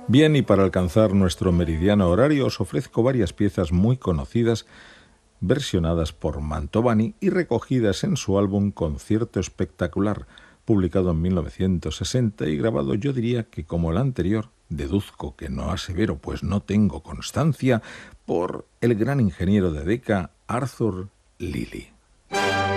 Bien, y para alcanzar nuestro meridiano horario os ofrezco varias piezas muy conocidas, versionadas por Mantovani y recogidas en su álbum Concierto Espectacular, publicado en 1960 y grabado, yo diría que como el anterior, deduzco que no asevero pues no tengo constancia, por el gran ingeniero de Decca, Arthur Lillie.